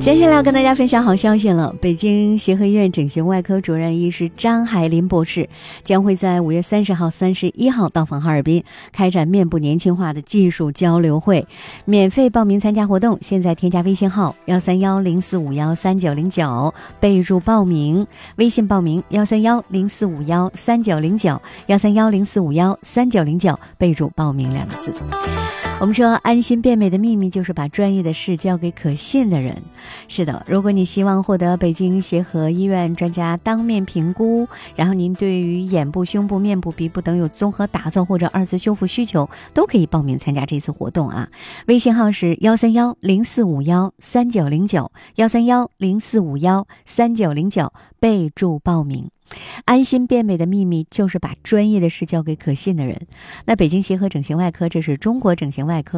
接下来要跟大家分享好消息了，北京协和医院整形外科主任医师张海林博士将会在5月30号、31号到访哈尔滨，开展面部年轻化的技术交流会，免费报名参加活动。现在添加微信号13104513909，备注报名，微信报名13104513909，13104513909，备注报名2个字。我们说安心变美的秘密就是把专业的事交给可信的人。是的，如果你希望获得北京协和医院专家当面评估，然后您对于眼部、胸部、面部、鼻部等有综合打造或者2次修复需求，都可以报名参加这次活动啊。微信号是13104513909，13104513909，备注报名。安心变美的秘密就是把专业的事交给可信的人。那北京协和整形外科，这是中国整形外科